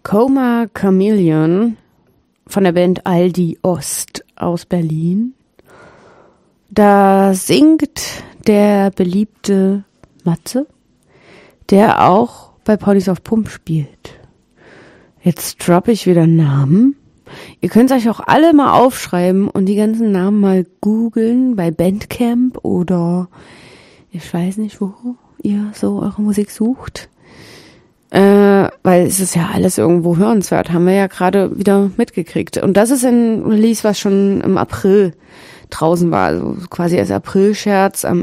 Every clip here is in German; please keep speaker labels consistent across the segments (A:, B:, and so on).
A: Coma Chameleon von der Band Aldi Ost aus Berlin. Da singt der beliebte Matze, der auch bei Ponys auf Pump spielt. Jetzt droppe ich wieder Namen. Ihr könnt euch auch alle mal aufschreiben und die ganzen Namen mal googeln bei Bandcamp oder ich weiß nicht, wo ihr so eure Musik sucht. Weil es ist ja alles irgendwo hörenswert, haben wir ja gerade wieder mitgekriegt. Und das ist ein Release, was schon im April draußen war, also quasi als April-Scherz am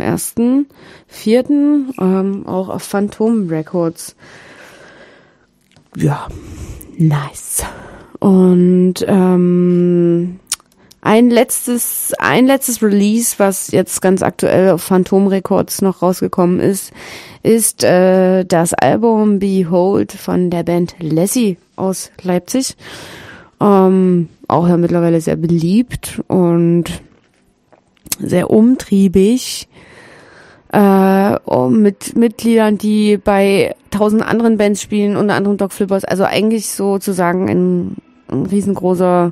A: 1.4. Auch auf Phantom Records. Ja, nice. Und ein letztes Release, was jetzt ganz aktuell auf Phantom Records noch rausgekommen ist das Album Behold von der Band Lassie aus Leipzig. Auch ja mittlerweile sehr beliebt und sehr umtriebig. Mit Mitgliedern, die bei 1000 anderen Bands spielen, unter anderem Doc Flippers. Also eigentlich sozusagen ein riesengroßer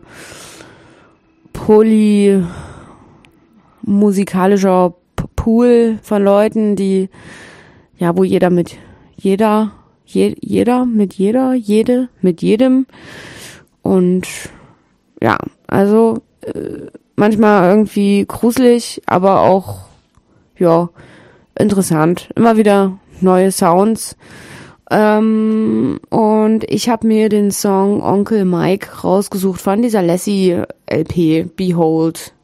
A: polymusikalischer Pool von Leuten, die ja, wo jede mit jedem und ja, also manchmal irgendwie gruselig, aber auch ja, interessant. Immer wieder neue Sounds. Und ich habe mir den Song Onkel Mike rausgesucht von dieser Lassie LP Behold.